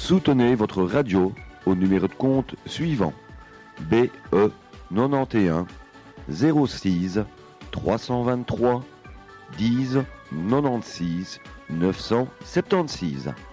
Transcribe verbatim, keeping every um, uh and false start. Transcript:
Soutenez votre radio au numéro de compte suivant B E quatre-vingt-onze zéro six trois cent vingt-trois dix quatre-vingt-seize neuf cent soixante-seize.